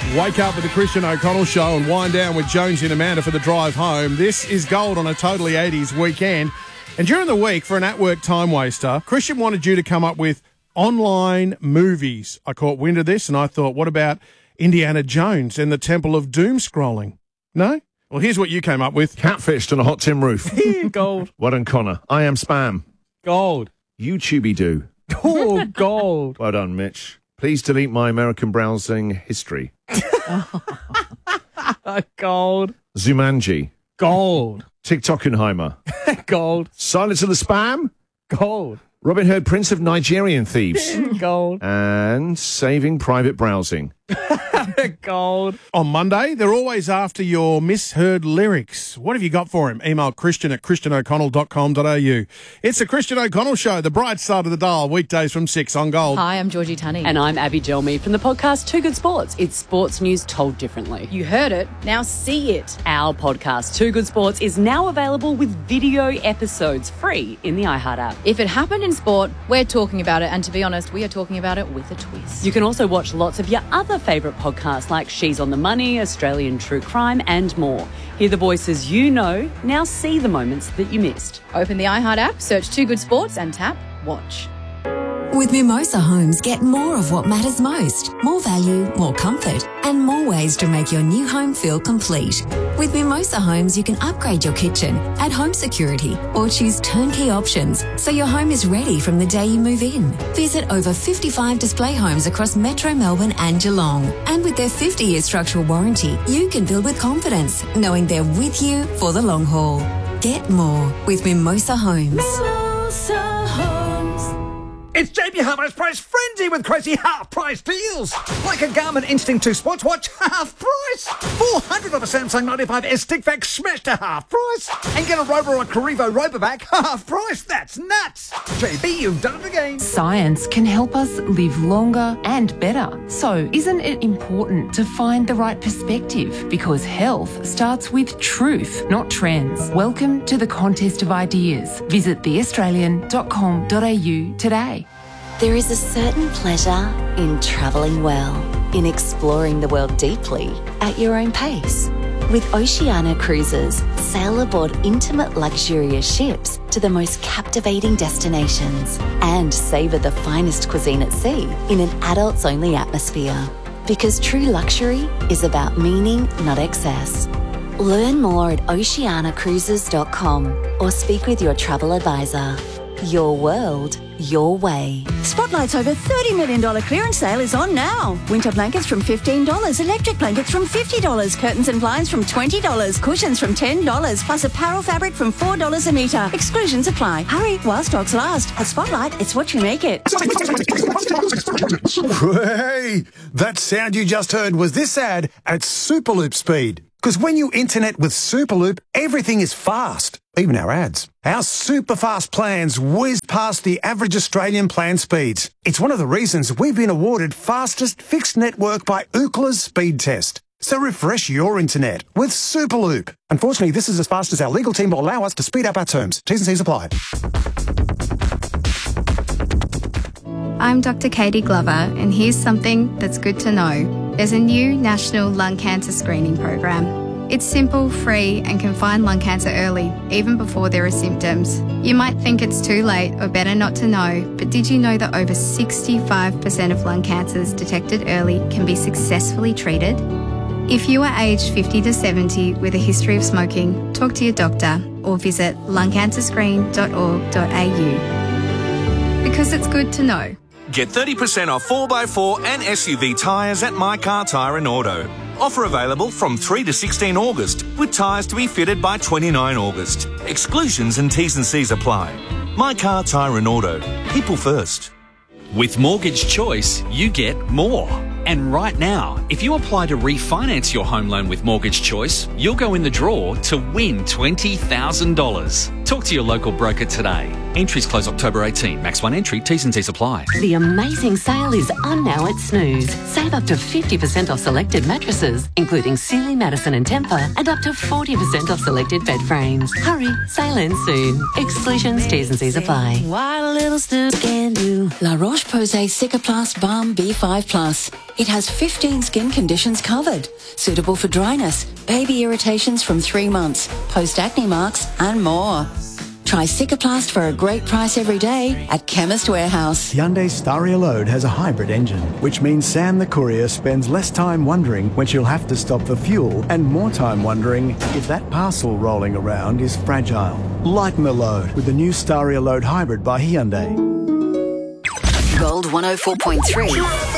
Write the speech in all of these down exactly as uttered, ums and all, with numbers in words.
Wake up with the Christian O'Connell Show and wind down with Jonesy and Amanda for the drive home. This is Gold on a totally eighties weekend. And during the week, for an at-work time waster, Christian wanted you to come up with online movies. I caught wind of this and I thought, what about Indiana Jones and the Temple of Doom scrolling? No? Well, here's what you came up with. Catfished on a hot tin roof. Gold. Well done, Connor. I am spam. Gold. YouTubey-doo. Oh, gold. Well done, Mitch. Please delete my American browsing history. Gold. Zumanji. Gold. TikTokenheimer. Gold. Silence of the Spam. Gold. Robin Hood, Prince of Nigerian Thieves. Gold. And Saving Private Browsing. Gold. On Monday, they're always after your misheard lyrics. What have you got for him? Email Christian at christian o'connell dot com dot a u. It's the Christian O'Connell Show, the bright side of the dial, weekdays from six on Gold. Hi, I'm Georgie Tunney. And I'm Abby Gelmy from the podcast Too Good Sports. It's sports news told differently. You heard it, now see it. Our podcast Too Good Sports is now available with video episodes free in the iHeart app. If it happened in sport, we're talking about it, and to be honest, we are talking about it with a twist. You can also watch lots of your other favourite podcasts like She's on the Money, Australian True Crime and more. Hear the voices you know, now see the moments that you missed. Open the iHeart app, search Too Good Sports and tap Watch. With Mimosa Homes, get more of what matters most. More value, more comfort, and more ways to make your new home feel complete. With Mimosa Homes, you can upgrade your kitchen, add home security, or choose turnkey options so your home is ready from the day you move in. Visit over fifty-five display homes across Metro Melbourne and Geelong. And with their fifty-year structural warranty, you can build with confidence, knowing they're with you for the long haul. Get more with Mimosa Homes. Mimosa Homes. It's J B Hi-Fi's price frenzy with crazy half-price deals. Like a Garmin Instinct two Sports Watch, half price. four hundred of a Samsung ninety-five S Stick Vac smashed to half price. And get a Rover or a Carrivo Robovac, half price. That's nuts. J B, you've done it again. Science can help us live longer and better. So isn't it important to find the right perspective? Because health starts with truth, not trends. Welcome to the contest of ideas. Visit the australian dot com dot a u today. There is a certain pleasure in travelling well, in exploring the world deeply at your own pace. With Oceania Cruises, sail aboard intimate luxurious ships to the most captivating destinations and savour the finest cuisine at sea in an adults-only atmosphere. Because true luxury is about meaning, not excess. Learn more at oceania cruises dot com or speak with your travel advisor. Your world, your way. Spotlight's over thirty million dollars clearance sale is on now. Winter blankets from fifteen dollars, electric blankets from fifty dollars, curtains and blinds from twenty dollars, cushions from ten dollars, plus apparel fabric from four dollars a metre. Exclusions apply. Hurry while stocks last. At Spotlight, it's what you make it. Hey, that sound you just heard was this ad at Superloop speed. Because when you internet with Superloop, everything is fast, even our ads. Our super fast plans whiz past the average Australian plan speeds. It's one of the reasons we've been awarded fastest fixed network by Ookla's speed test. So refresh your internet with Superloop. Unfortunately, this is as fast as our legal team will allow us to speed up our terms. T's and C's apply. I'm Doctor Katie Glover, and here's something that's good to know. There's a new national lung cancer screening program. It's simple, free, and can find lung cancer early, even before there are symptoms. You might think it's too late or better not to know, but did you know that over sixty-five percent of lung cancers detected early can be successfully treated? If you are aged fifty to seventy with a history of smoking, talk to your doctor or visit lung cancer screen dot org dot a u. Because it's good to know. Get thirty percent off four by four and S U V tyres at My Car Tyre and Auto. Offer available from three to sixteen August, with tyres to be fitted by twenty-nine August. Exclusions and T's and C's apply. My Car Tyre and Auto. People first. With Mortgage Choice, you get more. And right now, if you apply to refinance your home loan with Mortgage Choice, you'll go in the draw to win twenty thousand dollars. Talk to your local broker today. Entries close October eighteenth. Max one entry. T's and C's apply. The amazing sale is on now at Snooze. Save up to fifty percent off selected mattresses, including Sealy, Madison and Tempur, and up to forty percent off selected bed frames. Hurry, sale ends soon. Exclusions, T's and C's apply. What a little Snooze can do. La Roche-Posay Cicaplast Balm B five Plus. It has fifteen skin conditions covered, suitable for dryness, baby irritations from three months, post-acne marks and more. Try Cicaplast for a great price every day at Chemist Warehouse. Hyundai Staria Load has a hybrid engine, which means Sam the courier spends less time wondering when she'll have to stop for fuel and more time wondering if that parcel rolling around is fragile. Lighten the load with the new Staria Load Hybrid by Hyundai. Gold one oh four point three.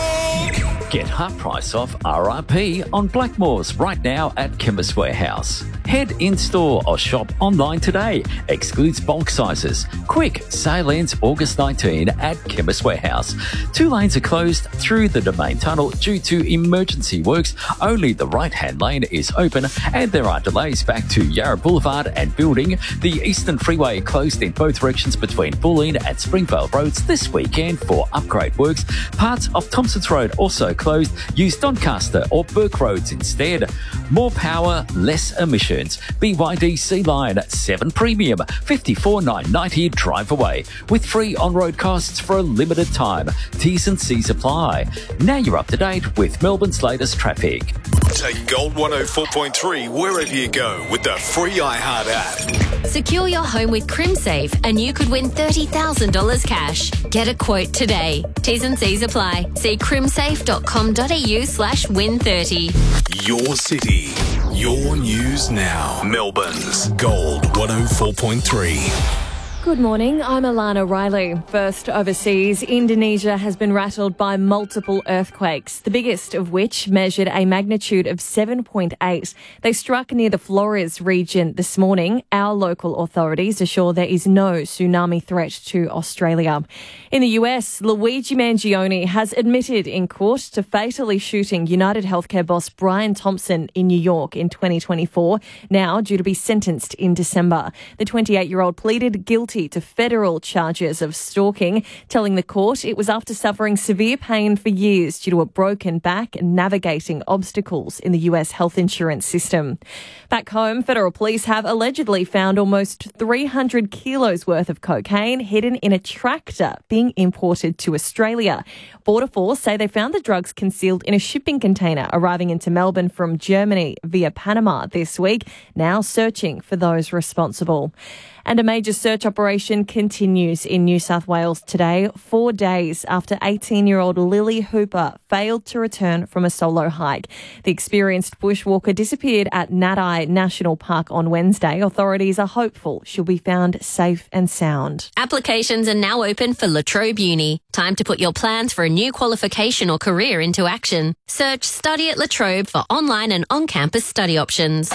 Get half price off R R P on Blackmores right now at Chemist Warehouse. Head in-store or shop online today. Excludes bulk sizes. Quick, sale ends August nineteenth at Chemist Warehouse. Two lanes are closed through the Domain Tunnel due to emergency works. Only the right-hand lane is open and there are delays back to Yarra Boulevard and Building. The Eastern Freeway closed in both directions between Bulleen and Springvale Roads this weekend for upgrade works. Parts of Thompson's Road also closed. Use Doncaster or Burke Roads instead. More power, less emissions. B Y D Sea Line seven Premium, fifty-four thousand nine hundred ninety dollars drive away with free on-road costs for a limited time. T's and C's apply. Now you're up to date with Melbourne's latest traffic. Take Gold one oh four point three wherever you go with the free iHeart app. Secure your home with CrimSafe and you could win thirty thousand dollars cash. Get a quote today. T's and C's apply. See crimsafe.com.au slash win 30. Your city, your news now. Melbourne's Gold one oh four point three. Good morning, I'm Alana Riley. First overseas, Indonesia has been rattled by multiple earthquakes, the biggest of which measured a magnitude of seven point eight. They struck near the Flores region this morning. Our local authorities assure there is no tsunami threat to Australia. In the U S, Luigi Mangione has admitted in court to fatally shooting United Healthcare boss Brian Thompson in New York in twenty twenty-four, now due to be sentenced in December. The twenty-eight-year-old pleaded guilty to federal charges of stalking, telling the court it was after suffering severe pain for years due to a broken back and navigating obstacles in the U S health insurance system. Back home, federal police have allegedly found almost three hundred kilos worth of cocaine hidden in a tractor being imported to Australia. Border Force say they found the drugs concealed in a shipping container arriving into Melbourne from Germany via Panama this week, now searching for those responsible. And a major search operation continues in New South Wales today, four days after eighteen-year-old Lily Hooper failed to return from a solo hike. The experienced bushwalker disappeared at Nadai National Park on Wednesday. Authorities are hopeful she'll be found safe and sound. Applications are now open for La Trobe Uni. Time to put your plans for a new qualification or career into action. Search Study at La Trobe for online and on-campus study options.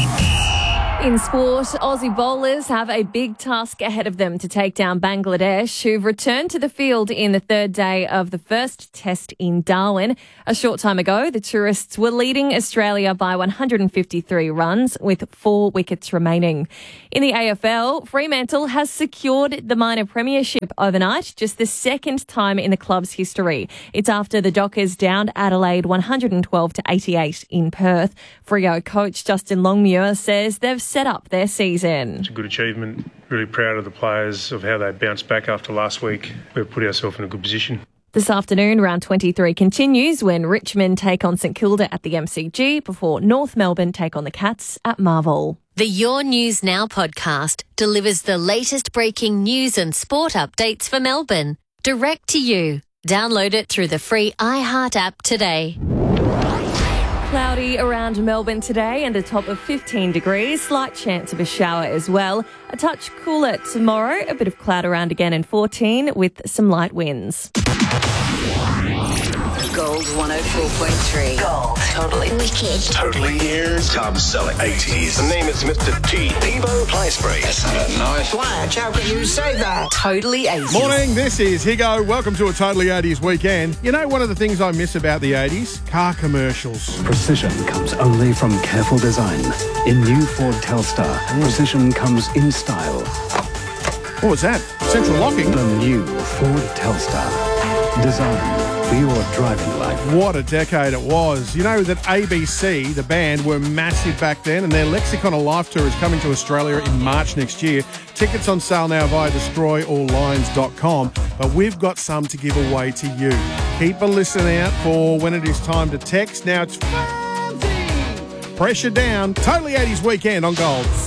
In sport, Aussie bowlers have a big task ahead of them to take down Bangladesh, who've returned to the field in the third day of the first test in Darwin. A short time ago, the tourists were leading Australia by one hundred fifty-three runs with four wickets remaining. In the A F L, Fremantle has secured the minor premiership overnight, just the second time in the club's history. It's after the Dockers downed Adelaide one hundred twelve to eighty-eight in Perth. Freo coach Justin Longmuir says they've set up their season. It's a good achievement. Really proud of the players, of how they bounced back after last week. We've put ourselves in a good position. This afternoon, round twenty-three continues when Richmond take on St Kilda at the M C G before North Melbourne take on the Cats at Marvel. The Your News Now podcast delivers the latest breaking news and sport updates for Melbourne, direct to you. Download it through the free iHeart app today. Cloudy around Melbourne today and a top of fifteen degrees. Slight chance of a shower as well. A touch cooler tomorrow. A bit of cloud around again and fourteen with some light winds. Gold one oh four point three. Gold. Totally wicked. Totally ears. Tom Selleck. eighties. The name is Mister T. Devo Fly Spray. That's not nice. Flash, how can you say that? Totally eighties. Morning, this is Higo. Welcome to a Totally eighties weekend. You know, one of the things I miss about the eighties? Car commercials. Precision comes only from careful design. In new Ford Telstar, precision comes in style. What was that? Central locking? The new Ford Telstar. Design for your driving life. What a decade it was. You know that A B C, the band, were massive back then, and their Lexicon of Life tour is coming to Australia in March next year. Tickets on sale now via destroy all lines dot com, but we've got some to give away to you. Keep a listen out for when it is time to text. Now it's fancy. Pressure down. Totally eighties weekend on Gold.